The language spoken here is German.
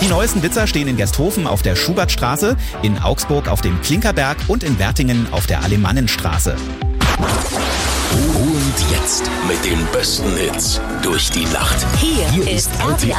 Die neuesten Blitzer stehen in Gersthofen auf der Schubertstraße, in Augsburg auf dem Klinkerberg und in Wertingen auf der Alemannenstraße. Und jetzt mit den besten Hits durch die Nacht. Hier ist RTL